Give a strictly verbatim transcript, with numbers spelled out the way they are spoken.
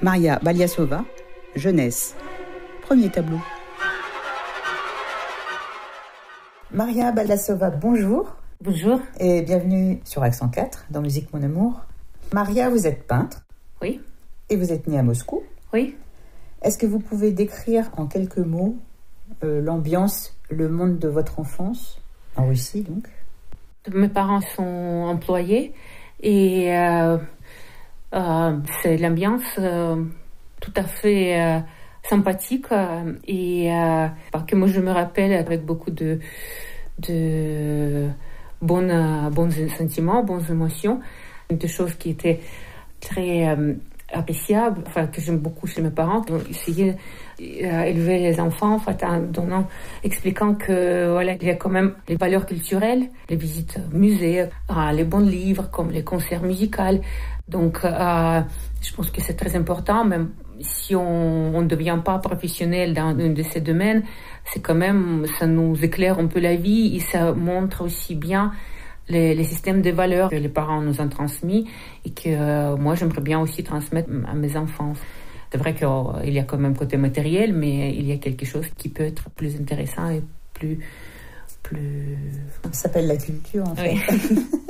Maria Baliasova, jeunesse. Premier tableau. Maria Baliasova, bonjour. Bonjour. Et bienvenue sur Accent quatre, dans Musique Mon Amour. Maria, vous êtes peintre. Oui. Et vous êtes née à Moscou. Oui. Est-ce que vous pouvez décrire en quelques mots euh, l'ambiance, le monde de votre enfance, en Russie donc? Mes parents sont employés et euh, euh, c'est l'ambiance euh, tout à fait euh, sympathique euh, et euh, que moi je me rappelle avec beaucoup de, de bons, euh, bons sentiments, bonnes émotions, des choses qui étaient très euh, appréciables, enfin que j'aime beaucoup chez mes parents, qui ont essayé d'élever les enfants, en fait, en donnant, expliquant que voilà, il y a quand même les valeurs culturelles, les visites au musée, euh, les bons livres comme les concerts musicaux. Donc, euh, je pense que c'est très important, même si on ne devient pas professionnel dans un de ces domaines, c'est quand même, ça nous éclaire un peu la vie et ça montre aussi bien les, les systèmes de valeurs que les parents nous ont transmis et que euh, moi j'aimerais bien aussi transmettre à mes enfants. C'est vrai qu'il euh, y a quand même côté matériel, mais il y a quelque chose qui peut être plus intéressant et plus... plus... Ça s'appelle la culture en fait. Oui.